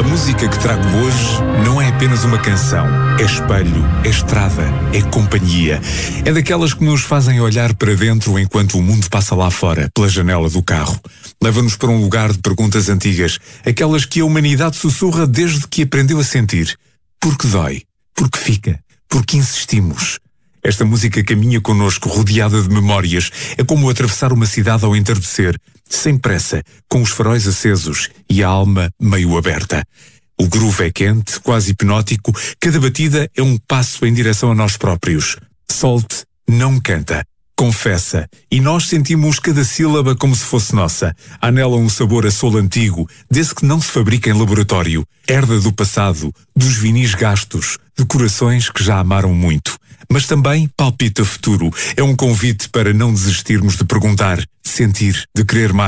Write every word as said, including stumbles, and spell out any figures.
música que trago hoje não é apenas uma canção, é espelho, é estrada, é companhia. É daquelas que nos fazem olhar para dentro enquanto o mundo passa lá fora, pela janela do carro. Leva-nos para um lugar de perguntas antigas, aquelas que a humanidade sussurra desde que aprendeu a sentir. Porque dói, porque fica, porque insistimos. Esta música caminha connosco rodeada de memórias. É como atravessar uma cidade ao entardecer, sem pressa, com os faróis acesos e a alma meio aberta. O groove é quente, quase hipnótico. Cada batida é um passo em direção a nós próprios. Solte não canta, confessa. E nós sentimos cada sílaba como se fosse nossa. Há nela um sabor a solo antigo, desse que não se fabrica em laboratório. Herda do passado, dos vinis gastos, de corações que já amaram muito. Mas também palpita futuro. É um convite para não desistirmos de perguntar, de sentir, de querer mais.